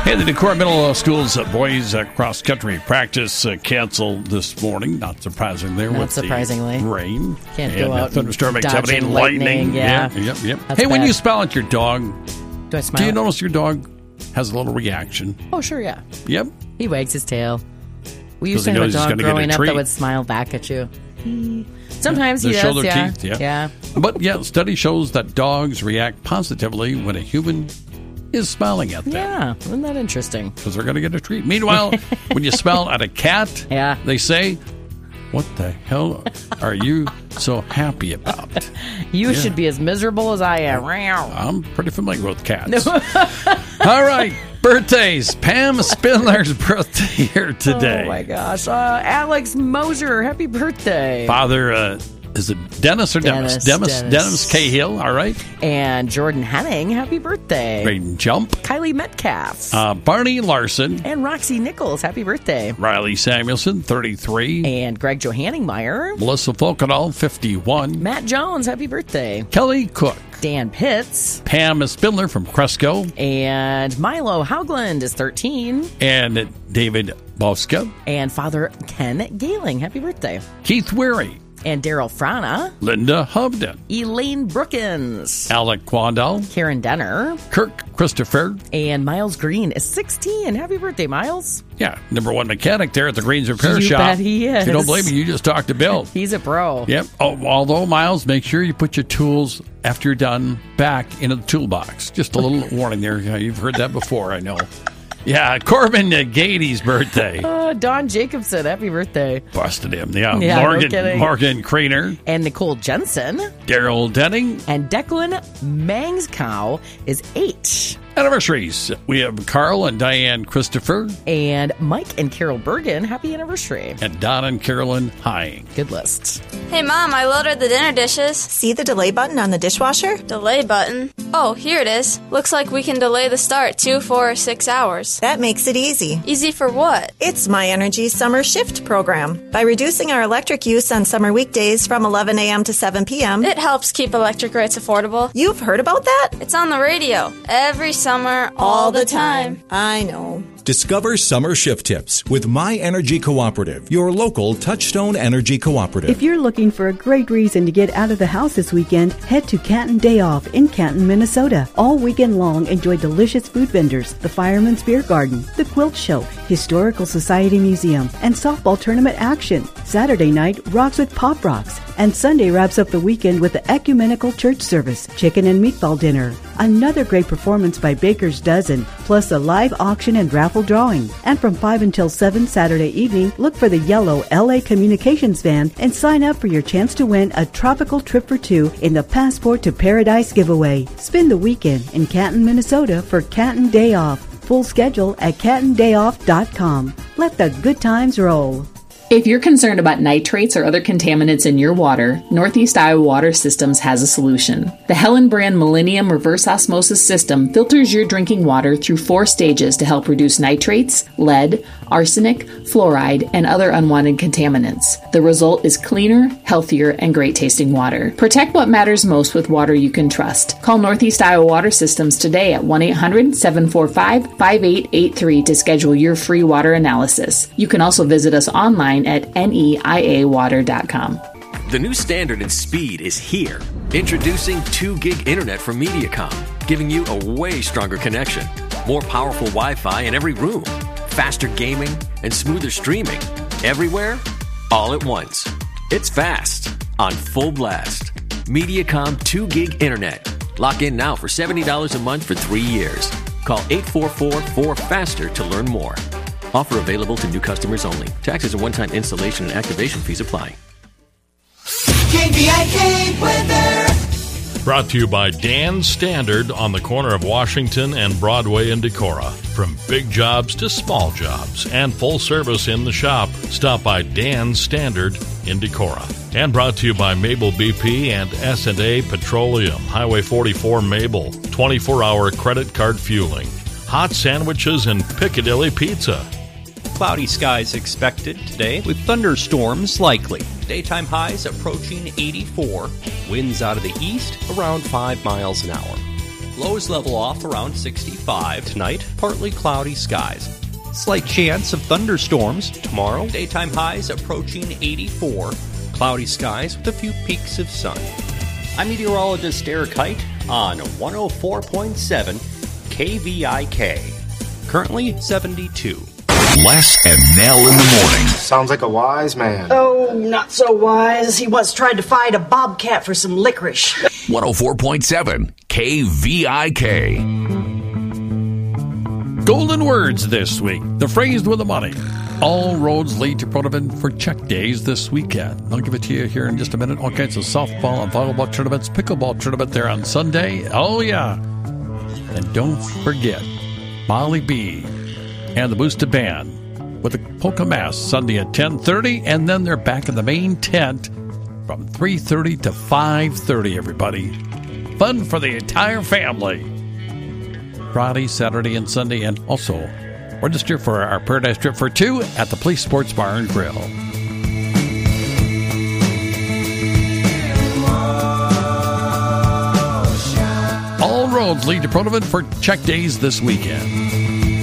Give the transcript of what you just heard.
Hey, the Decorah Middle School's boys cross-country practice canceled this morning. Not surprisingly. Not surprisingly. The rain. Can't and go out thunderstorm and activity and lightning. Yeah. Yep. That's Hey, when bad. you smile at your dog, Do I smile? do you notice your dog has a little reaction? Oh, sure, yeah. Yep. He wags his tail. We used 'Cause he to have a knows he's dog gonna get a growing up treat. that would smile back at you. Sometimes They he show does, their yeah. teeth, yeah. Yeah. But, yeah, study shows that dogs react positively when a human is smiling at them. Yeah. Isn't that interesting? Because they're going to get a treat. Meanwhile, when you smile at a cat, Yeah. they say, what the hell are you so happy about? You should be as miserable as I am. I'm pretty familiar with cats. All right, birthdays. Pam Spindler's birthday here today. Oh, my gosh. Alex Moser, happy birthday. Father, is it Dennis or Dennis? Dennis Cahill, all right. And Jordan Henning, happy birthday. Braden Jump. Kylie Metcalf. Barney Larson. And Roxy Nichols, happy birthday. Riley Samuelson, 33. And Greg Johanningmeyer. Melissa Folkedahl, 51. Matt Jones, happy birthday. Kelly Cook. Dan Pitts. Pam Spindler from Cresco. And Milo Haugland is 13. And David Boska. And Father Ken Galing, happy birthday. Keith Weary. And Daryl Frana. Linda Hovden. Elaine Brookins. Alec Quandall. Karen Denner. Kirk Christopher. And Miles Green is 16. Happy birthday, Miles. Yeah, number one mechanic there at the Greens Repair You Shop. bet he is. If you don't believe me, you just talk to Bill. He's a pro. Yep. Oh, although, Miles, make sure you put your tools after you're done back into the toolbox. Just a little warning there. Yeah, you've heard that before, I know. Yeah, Corbin Gady's birthday. Don Jacobson, happy birthday. Busted him. Yeah, Yeah, no kidding. Morgan Creener. And Nicole Jensen. Daryl Denning. And Declan Mangscow is 8. Anniversaries. We have Carl and Diane Christopher. And Mike and Carol Bergen, happy anniversary. And Don and Carolyn Hying. Good list. Hey, Mom, I loaded the dinner dishes. See the delay button on the dishwasher? Delay button? Oh, here it is. Looks like we can delay the start 2, 4, or 6 hours. That makes it easy. Easy for what? It's My Energy Summer Shift program. By reducing our electric use on summer weekdays from 11 a.m. to 7 p.m., It helps keep electric rates affordable. You've heard about that? It's on the radio every summer, all the time. I know. Discover summer shift tips with My Energy Cooperative, your local Touchstone Energy Cooperative. If you're looking for a great reason to get out of the house this weekend, head to Canton Day Off in Canton, Minnesota. All weekend long, enjoy delicious food vendors, the Fireman's Beer Garden, the Quilt Show, Historical Society Museum, and softball tournament action. Saturday night rocks with Pop Rocks, and Sunday wraps up the weekend with the Ecumenical Church Service, chicken and meatball dinner. Another great performance by Baker's Dozen, plus a live auction and raffle drawing. And from 5 until 7 Saturday evening, look for the yellow LA Communications van and sign up for your chance to win a tropical trip for 2 in the Passport to Paradise giveaway. Spend the weekend in Canton, Minnesota for Canton Day Off. Full schedule at cantondayoff.com. Let the good times roll. If you're concerned about nitrates or other contaminants in your water, Northeast Iowa Water Systems has a solution. The Helen brand Millennium Reverse Osmosis System filters your drinking water through 4 stages to help reduce nitrates, lead, arsenic, fluoride, and other unwanted contaminants. The result is cleaner, healthier, and great tasting water. Protect what matters most with water you can trust. Call Northeast Iowa Water Systems today at 1-800-745-5883 to schedule your free water analysis. You can also visit us online at neiawater.com. The new standard in speed is here. Introducing 2 gig internet from Mediacom, giving you a way stronger connection, more powerful Wi-Fi in every room, faster gaming, and smoother streaming. Everywhere, all at once. It's fast, on full blast. Mediacom 2 gig internet. Lock in now for $70 a month for 3 years. Call 844-4FASTER to learn more. Offer available to new customers only. Taxes and one-time installation and activation fees apply. KVIK weather. Brought to you by Dan's Standard on the corner of Washington and Broadway in Decorah. From big jobs to small jobs and full service in the shop, stop by Dan's Standard in Decorah. And brought to you by Mabel BP and S&A Petroleum, Highway 44 Mabel, 24-hour credit card fueling, hot sandwiches and Piccadilly Pizza. Cloudy skies expected today with thunderstorms likely. Daytime highs approaching 84. Winds out of the east around 5 miles an hour. Lows level off around 65. Tonight, partly cloudy skies. Slight chance of thunderstorms tomorrow. Daytime highs approaching 84. Cloudy skies with a few peaks of sun. I'm meteorologist Eric Height on 104.7 KVIK. Currently 72. Les and Nell in the morning. Sounds like a wise man. Oh, not so wise. He once tried to fight a bobcat for some licorice. 104.7 KVIK. Golden words this week. The phrase with the money. All roads lead to Protivin for check days this weekend. I'll give it to you here in just a minute. All kinds of softball and volleyball tournaments, pickleball tournament there on Sunday. Oh, yeah. And don't forget, Molly B. and the Boosted Band with a polka mass Sunday at 10:30, and then they're back in the main tent from 3:30 to 5:30, everybody. Fun for the entire family. Friday, Saturday, and Sunday, and also register for our Paradise Trip for 2 at the Police Sports Bar and Grill. All roads lead to Protivin for check days this weekend.